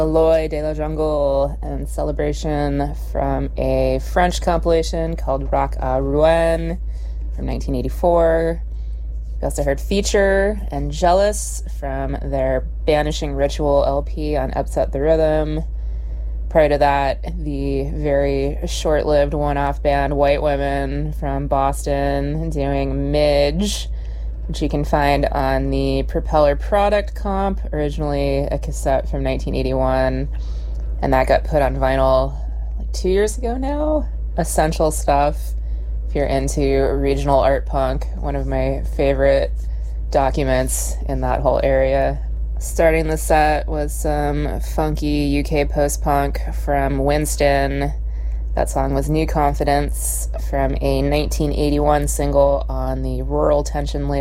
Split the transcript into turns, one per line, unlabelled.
Aloy de la Jungle and Celebration from a French compilation called Rock à Rouen from 1984. We also heard Feature and Jealous from their Banishing Ritual LP on Upset the Rhythm. Prior to that, the very short-lived one-off band White Women from Boston doing Midge, which you can find on the Propeller Product comp, originally a cassette from 1981, and that got put on vinyl like 2 years ago now. Essential stuff if you're into regional art punk, one of my favorite documents in that whole area. Starting the set was some funky UK post-punk from Winston. That song was New Confidence from a 1981 single on the Rural Tension label.